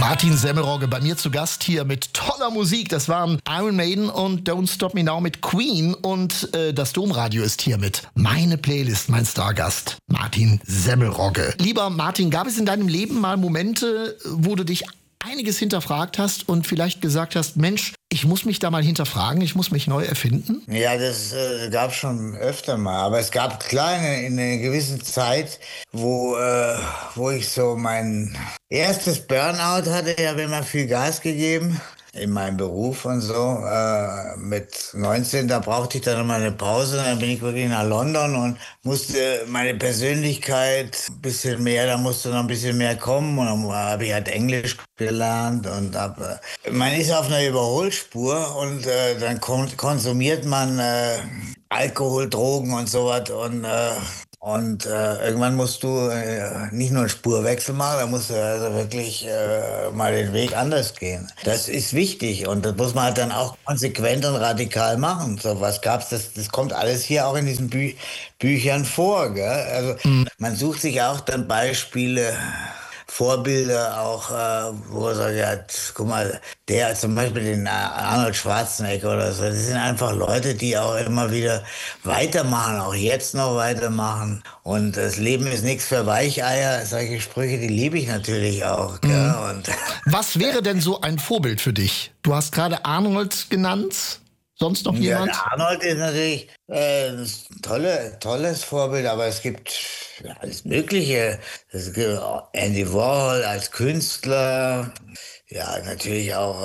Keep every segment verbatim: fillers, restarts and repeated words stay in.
Martin Semmelrogge bei mir zu Gast hier mit toller Musik. Das waren Iron Maiden und Don't Stop Me Now mit Queen. Und äh, das Domradio ist hier mit Meine Playlist, mein Stargast Martin Semmelrogge. Lieber Martin, gab es in deinem Leben mal Momente, wo du dich einiges hinterfragt hast und vielleicht gesagt hast, Mensch, ich muss mich da mal hinterfragen, ich muss mich neu erfinden? Ja, das äh, gab schon öfter mal, aber es gab kleine in einer gewissen Zeit, wo, äh, wo ich so mein erstes Burnout hatte, ich habe immer viel Gas gegeben in meinem Beruf und so. Äh, mit neunzehn, da brauchte ich dann nochmal eine Pause, dann bin ich wirklich nach London und musste meine Persönlichkeit ein bisschen mehr, da musste noch ein bisschen mehr kommen und dann habe ich halt Englisch gelernt und hab, äh, man ist auf einer Überholspur und äh, dann kon- konsumiert man äh, Alkohol, Drogen und sowas und äh, Und äh, irgendwann musst du äh, nicht nur einen Spurwechsel machen, da musst du also wirklich äh, mal den Weg anders gehen. Das ist wichtig und das muss man halt dann auch konsequent und radikal machen. So was gab's, das, das kommt alles hier auch in diesen Bü- Büchern vor. Gell? Also mhm. Man sucht sich auch dann Beispiele, Vorbilder auch, äh, wo er sagt, ja, guck mal, der zum Beispiel den Arnold Schwarzenegger oder so, das sind einfach Leute, die auch immer wieder weitermachen, auch jetzt noch weitermachen. Und das Leben ist nichts für Weicheier. Solche Sprüche, die liebe ich natürlich auch. Mhm. Gell? Und was wäre denn so ein Vorbild für dich? Du hast gerade Arnold genannt. Sonst noch jemand? Ja, Arnold ist natürlich äh, ein tolle, tolles Vorbild, aber es gibt ja, alles Mögliche. Es gibt Andy Warhol als Künstler, ja, natürlich auch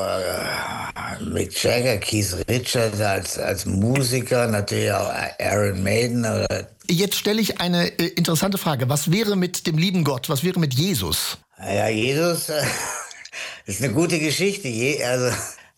äh, Mick Jagger, Keith Richards als, als Musiker, natürlich auch Iron Maiden. Oder Jetzt stelle ich eine äh, interessante Frage. Was wäre mit dem lieben Gott? Was wäre mit Jesus? Ja, Jesus äh, ist eine gute Geschichte. Je, also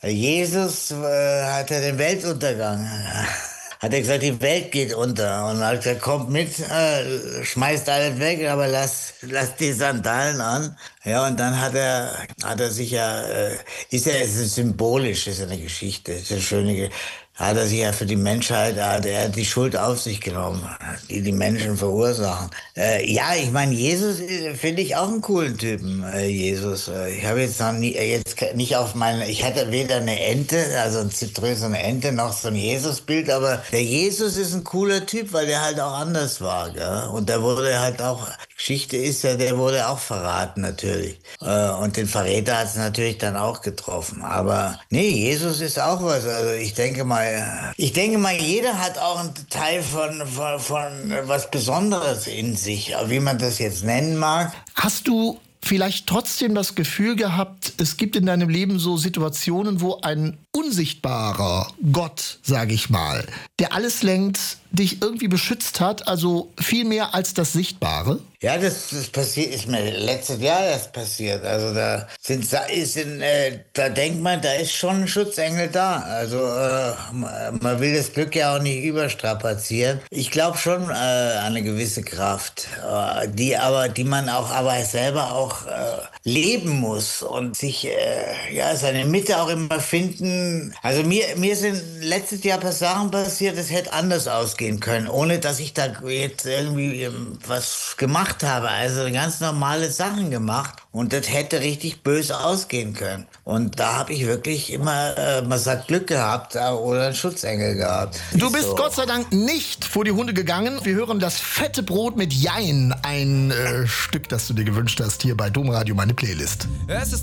Jesus äh, hat ja den Weltuntergang. Hat er gesagt, die Welt geht unter. Und hat gesagt, kommt mit, äh, schmeißt alles weg, aber lass, lass die Sandalen an. Ja, und dann hat er, hat er sich ja, äh, ist ja, es ist symbolisch, ist ja eine Geschichte, ist eine schöne Geschichte. Hat er sich ja für die Menschheit, hat er die Schuld auf sich genommen, die die Menschen verursachen. Äh, ja, ich meine, Jesus finde ich auch einen coolen Typen, äh, Jesus. Äh, ich habe jetzt noch nie, äh, jetzt nicht auf meine, ich hatte weder eine Ente, also ein Zitrös, eine Ente, noch so ein Jesusbild, aber der Jesus ist ein cooler Typ, weil der halt auch anders war, gell? Und der wurde halt auch, Geschichte ist ja, der wurde auch verraten natürlich. Äh, und den Verräter hat es natürlich dann auch getroffen. Aber nee, Jesus ist auch was. Also ich denke mal, ich denke mal, jeder hat auch einen Teil von, von, von was Besonderes in sich, wie man das jetzt nennen mag. Hast du vielleicht trotzdem das Gefühl gehabt, es gibt in deinem Leben so Situationen, wo ein unsichtbarer Gott, sage ich mal, der alles lenkt, dich irgendwie beschützt hat, also viel mehr als das Sichtbare? Ja, das, das passiert, ist mir letztes Jahr erst passiert. Also da sind, ist in, äh, da denkt man, da ist schon ein Schutzengel da. Also äh, man will das Glück ja auch nicht überstrapazieren. Ich glaube schon äh, an eine gewisse Kraft, äh, die aber, die man auch aber selber auch äh, leben muss und sich äh, ja seine Mitte auch immer finden. Also mir, mir sind letztes Jahr ein paar Sachen passiert, das hätte anders ausgehen können, ohne dass ich da jetzt irgendwie ähm, was gemacht habe, also ganz normale Sachen gemacht und das hätte richtig böse ausgehen können. Und da habe ich wirklich immer, äh, man sagt, Glück gehabt äh, oder einen Schutzengel gehabt. Du bist so. Gott sei Dank nicht vor die Hunde gegangen. Wir hören das fette Brot mit Jein, ein äh, Stück, das du dir gewünscht hast, hier bei Domradio, meine Playlist. Es ist